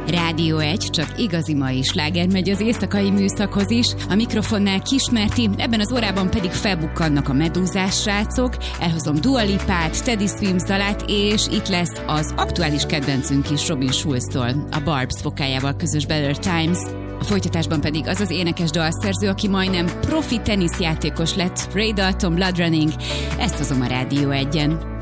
Rádió 1, csak igazi mai sláger megy az éjszakai műszakhoz is. A mikrofonnál Kismerti, ebben az órában pedig felbukkannak a Medúzás srácok. Elhozom Dua Lipát, Teddy Swims dalát, és itt lesz az aktuális kedvencünk is Robin Schulztól, a Barbs vokájával közös Better Times. A folytatásban pedig az az énekes dalszerző, aki majdnem profi teniszjátékos lett, Ray Dalton, Blood Running. Ezt hozom a Rádió 1-en.